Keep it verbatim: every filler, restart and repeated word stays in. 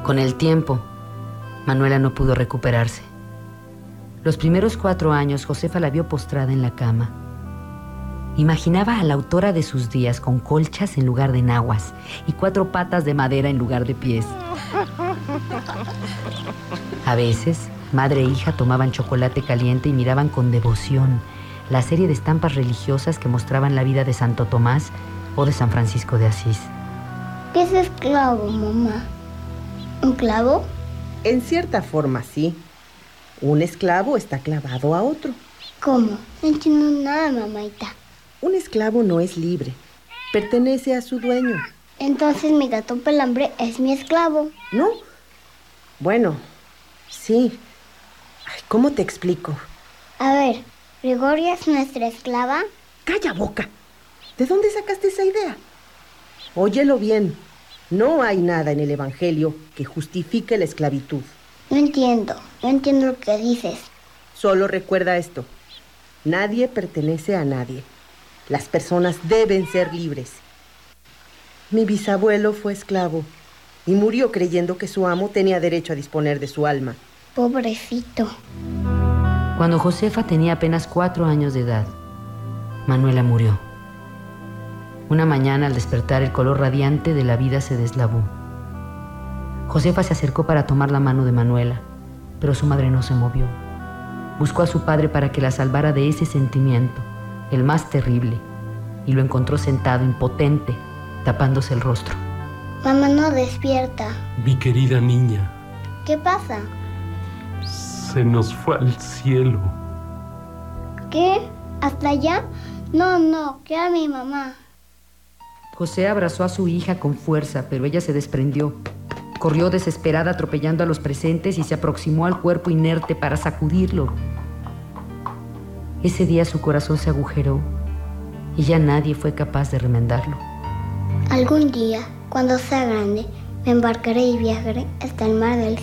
Con el tiempo, Manuela no pudo recuperarse. Los primeros cuatro años, Josefa la vio postrada en la cama. Imaginaba a la autora de sus días con colchas en lugar de enaguas y cuatro patas de madera en lugar de pies. A veces, madre e hija tomaban chocolate caliente y miraban con devoción la serie de estampas religiosas que mostraban la vida de Santo Tomás o de San Francisco de Asís. ¿Qué es esclavo, mamá? ¿Un clavo? En cierta forma, sí. Un esclavo está clavado a otro. ¿Cómo? No entiendo nada, mamita. Un esclavo no es libre. Pertenece a su dueño. Entonces mi gato Pelambre es mi esclavo. ¿No? Bueno, sí. Ay, ¿cómo te explico? A ver, ¿Gregoria es nuestra esclava? ¡Calla boca! ¿De dónde sacaste esa idea? Óyelo bien. No hay nada en el Evangelio que justifique la esclavitud. No entiendo. No entiendo lo que dices. Solo recuerda esto. Nadie pertenece a nadie. Las personas deben ser libres. Mi bisabuelo fue esclavo y murió creyendo que su amo tenía derecho a disponer de su alma. Pobrecito. Cuando Josefa tenía apenas cuatro años de edad, Manuela murió. Una mañana, al despertar, el color radiante de la vida se deslavó. Josefa se acercó para tomar la mano de Manuela, pero su madre no se movió. Buscó a su padre para que la salvara de ese sentimiento, el más terrible, y lo encontró sentado, impotente, tapándose el rostro. Mamá no despierta. Mi querida niña. ¿Qué pasa? Se nos fue al cielo. ¿Qué? ¿Hasta allá? No, no, que a mi mamá. José abrazó a su hija con fuerza, pero ella se desprendió. Corrió desesperada atropellando a los presentes y se aproximó al cuerpo inerte para sacudirlo. Ese día su corazón se agujeró y ya nadie fue capaz de remendarlo. Algún día, cuando sea grande, me embarcaré y viajaré hasta el mar del